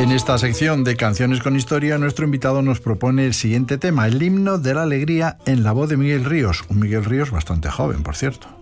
En esta sección de Canciones con Historia, nuestro invitado nos propone el siguiente tema, el himno de la alegría en la voz de Miguel Ríos, un Miguel Ríos bastante joven, por cierto.